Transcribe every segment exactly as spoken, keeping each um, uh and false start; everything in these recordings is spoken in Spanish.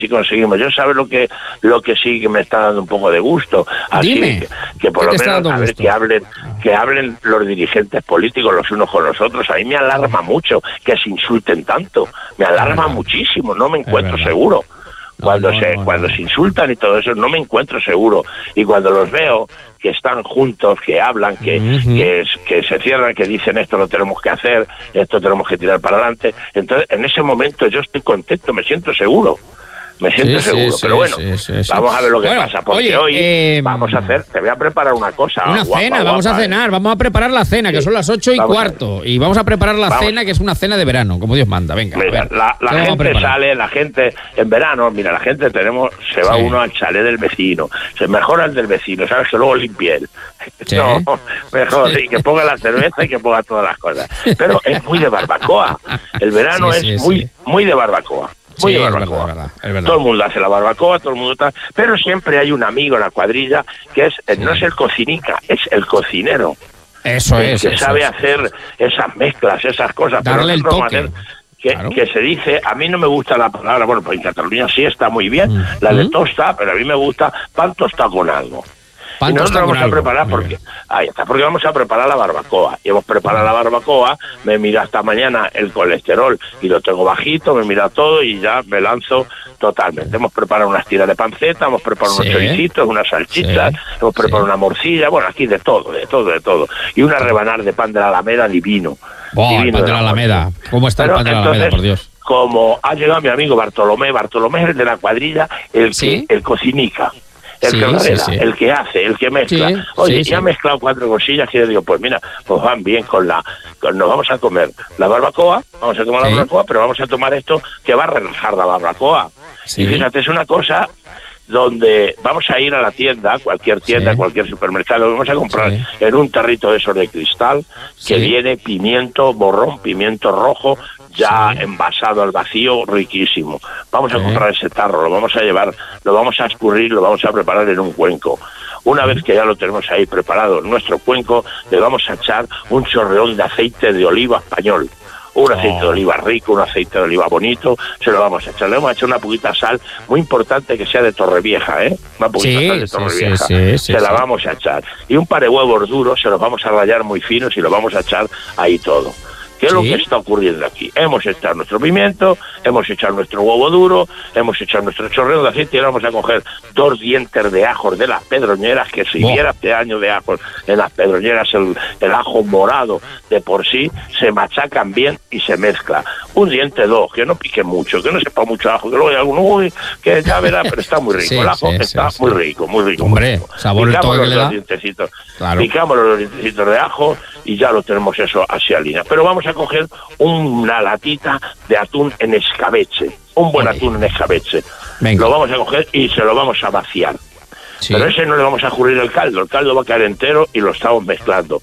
si conseguimos. Yo sabes lo que lo que sí que me está dando un poco de gusto. Así Dime, que, que por lo menos a ver, que hablen, que hablen los dirigentes políticos los unos con los otros. A mí me alarma mucho que se insulten tanto. Me alarma muchísimo, no me encuentro seguro. Cuando, no, no, se, no, cuando no. se insultan y todo eso, no me encuentro seguro. Y cuando los veo que están juntos, que hablan, que, uh-huh. que, que se cierran, que dicen esto lo tenemos que hacer, esto tenemos que tirar para adelante, entonces en ese momento yo estoy contento, me siento seguro. Me siento sí, seguro, sí, pero bueno, sí, sí, sí. vamos a ver lo que bueno, pasa, porque oye, hoy eh, vamos a hacer, te voy a preparar una cosa. Una guapa, cena, guapa, vamos a cenar, eh. vamos a preparar la cena, sí. que son las ocho y vamos cuarto, y vamos a preparar la vamos. cena, que es una cena de verano, como Dios manda, venga. Mira, la, la gente sale, la gente, en verano, mira, la gente tenemos, se va sí. uno al chalet del vecino, se mejora el del vecino, sabes que luego limpie él. Sí. No, mejor, sí, que ponga la cerveza y que ponga todas las cosas. Pero es muy de barbacoa, el verano sí, es sí, muy, sí. muy de barbacoa. Muy sí, de barbacoa. Es verdad, es verdad. Todo el mundo hace la barbacoa, todo el mundo está... Pero siempre hay un amigo en la cuadrilla que es sí. no es el cocinica, es el cocinero. Eso el es. Que eso sabe es. hacer esas mezclas, esas cosas. Darle el toque. Hacer que, claro. que se dice, a mí no me gusta la palabra, bueno, pues en Cataluña sí está muy bien, mm. la de tosta, pero a mí me gusta pan tostado con algo. Y nosotros vamos a preparar porque ahí está, porque vamos a preparar la barbacoa. Y hemos preparado la barbacoa, me mira hasta mañana el colesterol y lo tengo bajito, me mira todo y ya me lanzo totalmente. Hemos preparado unas tiras de panceta, hemos preparado sí. unos choricitos, unas salchichas, sí. hemos preparado sí. una morcilla, bueno, aquí de todo, de todo, de todo. Y una rebanada de pan de la Alameda divino. Oh, divino el pan de la Alameda. ¿Cómo está Pero, el pan de la Alameda, entonces, por Dios? Como ha llegado mi amigo Bartolomé, Bartolomé es el de la cuadrilla, el ¿Sí? que el cocinica. El sí, que enreda, sí, sí. el que hace, el que mezcla. Sí, Oye, sí, ya ha sí. mezclado cuatro cosillas que yo digo, pues mira, pues van bien con la... Con, nos vamos a comer la barbacoa, vamos a tomar sí. la barbacoa, pero vamos a tomar esto que va a relajar la barbacoa. Sí. Y fíjate, es una cosa donde vamos a ir a la tienda, cualquier tienda, sí. cualquier supermercado, vamos a comprar sí. en un tarrito de esos de cristal, que sí. viene pimiento borrón, pimiento rojo, ya sí. envasado al vacío, riquísimo. Vamos a sí. comprar ese tarro, lo vamos a llevar, lo vamos a escurrir, lo vamos a preparar en un cuenco. Una vez que ya lo tenemos ahí preparado en nuestro cuenco, le vamos a echar un chorreón de aceite de oliva español. Un aceite oh. de oliva rico, un aceite de oliva bonito, se lo vamos a echar. Le vamos a echar una poquita sal, muy importante que sea de Torrevieja, ¿eh? Una poquita sí, sal de Torrevieja. Sí, sí, sí, se sí, la sí. vamos a echar. Y un par de huevos duros, se los vamos a rallar muy finos y lo vamos a echar ahí todo. ¿Qué es ¿Sí? lo que está ocurriendo aquí? Hemos echado nuestro pimiento, hemos echado nuestro huevo duro, hemos echado nuestro chorreo de aceite y ahora vamos a coger dos dientes de ajos de las pedroñeras, que si oh. viera este año de ajos en las pedroñeras, el, el ajo morado de por sí, se machacan bien y se mezcla. Un diente, dos, que no pique mucho, que no sepa mucho ajo, que luego hay alguno, uy, que ya verá, pero está muy rico. Sí, el ajo sí, está sí, muy sí. rico, muy rico. Hombre, muy rico. sabor el toque que le da. Dientecitos, claro. Picamos los dientecitos de ajo y ya lo tenemos eso así a línea. Pero vamos a coger una latita de atún en escabeche, un buen okay. atún en escabeche. Venga. Lo vamos a coger y se lo vamos a vaciar. Sí. Pero ese no le vamos a jurir el caldo, el caldo va a caer entero y lo estamos mezclando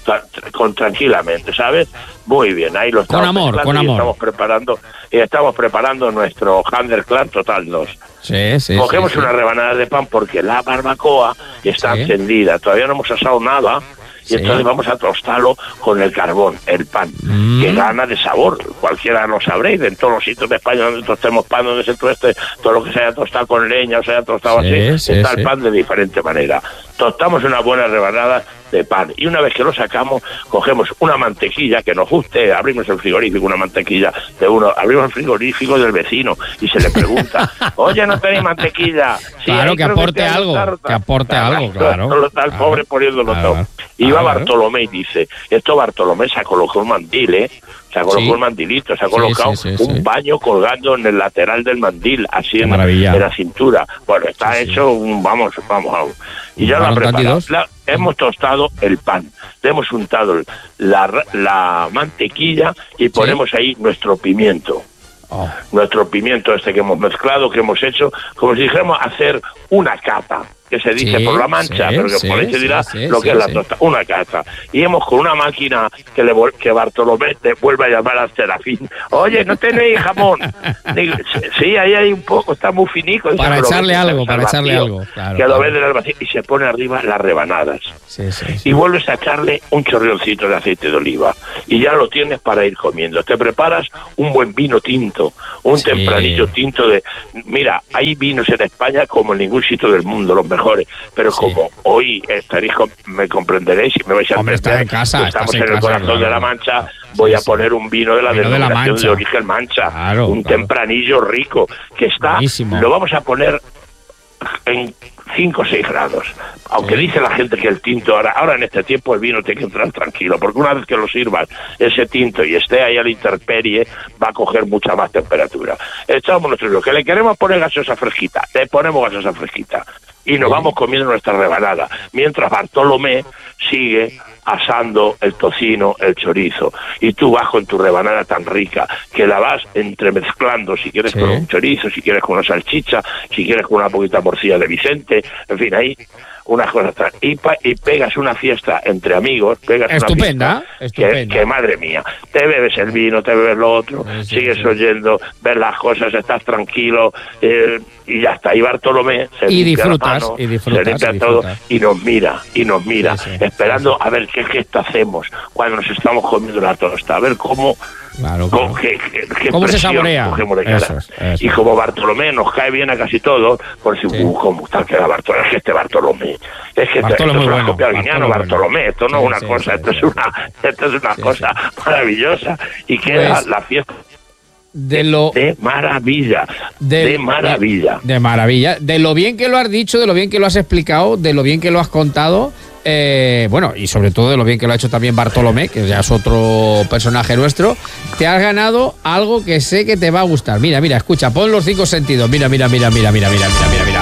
con tranquilamente, ¿sabes? Muy bien, ahí lo estamos con amor, con y amor. estamos preparando y estamos preparando nuestro Handerclan Total dos. Sí, sí, Cogemos sí, una sí. rebanada de pan porque la barbacoa está sí. encendida, todavía no hemos asado nada. Y sí. entonces vamos a tostarlo con el carbón, el pan, mm. que gana de sabor. Cualquiera lo sabréis, en todos los sitios de España donde tostemos pan, donde se tueste, todo lo que se haya tostado con leña o se haya tostado sí, así, sí, está sí. el pan de diferente manera. Tostamos una buena rebanada de pan y una vez que lo sacamos, cogemos una mantequilla que nos guste, abrimos el frigorífico, una mantequilla de uno, abrimos el frigorífico del vecino y se le pregunta, oye, ¿no tenéis mantequilla? Sí, claro, que aporte que algo, tarta. que aporte claro, algo, claro. Solo está el claro, pobre poniéndolo claro, todo. Y va claro. Bartolomé y dice, esto Bartolomé se ha colocado un mandil, ¿eh? Se ha colocado sí. un mandilito, se ha colocado sí, sí, sí, un sí. paño colgando en el lateral del mandil, así en, en la cintura. Bueno, está sí, hecho sí. un, vamos, vamos, vamos. Y ya lo ha preparado. La, hemos tostado el pan, le hemos untado la, la mantequilla y ponemos sí. ahí nuestro pimiento. Oh. Nuestro pimiento este que hemos mezclado, que hemos hecho, como si dijéramos hacer una cata. que se dice sí, por la Mancha, sí, pero que sí, por ahí se dirá sí, sí, lo que sí, es la sí. tosta, una casa. Y hemos con una máquina que le que Bartolomé te vuelve a llamar al Serafín. Oye, ¿no tenéis jamón? Digo, sí, ahí hay un poco, está muy finico. Dice, Para echarle venden algo, al para echarle vacío, algo. Claro, que lo claro. venden al vacío y se pone arriba las rebanadas. Sí, sí, sí. Y vuelves a echarle un chorrioncito de aceite de oliva. Y ya lo tienes para ir comiendo. Te preparas un buen vino tinto, un Sí. tempranillo tinto de... Mira, hay vinos en España como en ningún sitio del mundo, los mejores. Pero Sí. como hoy estaréis, me comprenderéis y me vais a Hombre, entender, estás en casa, estamos estás en en el casa, corazón claro. de la Mancha, voy Sí, a sí. poner un vino de la Vino de la denominación de, Mancha. origen Mancha. Claro, un claro. tempranillo rico, que está... Buenísimo. Lo vamos a poner en cinco o seis grados. Aunque Sí. dice la gente que el tinto, ahora, ahora en este tiempo el vino tiene que entrar tranquilo, porque una vez que lo sirvas ese tinto y esté ahí a la intemperie, va a coger mucha más temperatura. Echamos nuestro lo que le queremos poner gaseosa fresquita, le ponemos gaseosa fresquita y nos Sí. vamos comiendo nuestra rebanada, mientras Bartolomé sigue asando el tocino, el chorizo, y tú vas con tu rebanada tan rica que la vas entremezclando, si quieres Sí. con un chorizo, si quieres con una salchicha, si quieres con una poquita morcilla de Vicente, en fin, ahí unas cosas tan... Y, pa- y pegas una fiesta entre amigos, pegas Estupenda, una fiesta estupenda. Que, que, madre mía, te bebes el vino, te bebes lo otro, Sí, sí, sigues sí. oyendo, ves las cosas, estás tranquilo, eh, y ya está. Y Bartolomé se Y limpia la disfrutas, mano, y disfrutas, se limpia y todo disfrutas. y nos mira, y nos mira, Sí, sí, esperando sí, sí. a ver qué gesto hacemos cuando nos estamos comiendo la tosta, a ver cómo... Claro, Con claro. qué, qué- qué ¿Cómo se presión saborea? cogemos de cara. Eso es, eso Y es. como Bartolomé nos cae bien a casi todos, por si, Sí. uh, ¿cómo tal queda Bartolomé? Es que este Bartolomé, es que Bartolo esto, es esto muy es una bueno, copia guiñano, Bartolo Bartolomé, bueno. esto no Sí, es una sí, cosa, sí, esto, sí, es una, esto es una Sí, cosa sí. maravillosa y queda Pues, la fiesta De lo... de maravilla, Del- de maravilla. De, de maravilla. De lo bien que lo has dicho, de lo bien que lo has explicado, de lo bien que lo has contado. eh, bueno, y sobre todo de lo bien que lo ha hecho también Bartolomé, que ya es otro personaje nuestro. Te has ganado algo que sé que te va a gustar. Mira, mira, escucha, pon los cinco sentidos. Mira, mira, mira, mira, mira, mira, mira, mira, mira.